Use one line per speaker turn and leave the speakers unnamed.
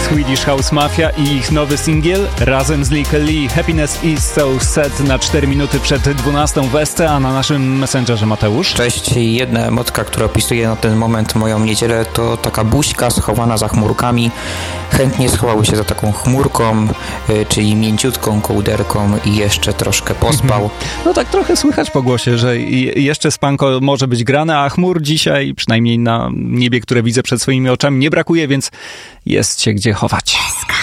Swedish House Mafia i ich nowy singiel razem z Lee Kelly Happiness is so sad na 4 minuty przed 12 w SC, a na naszym Messengerze Mateusz.
Cześć, jedna emotka, która opisuje na ten moment moją niedzielę, to taka buźka schowana za chmurkami. Chętnie schowały się za taką chmurką, czyli mięciutką kołderką i jeszcze troszkę pospał.
No tak trochę słychać po głosie, że jeszcze spanko może być grane, a chmur dzisiaj, przynajmniej na niebie, które widzę przed swoimi oczami, nie brakuje, więc jest się gdzie chować.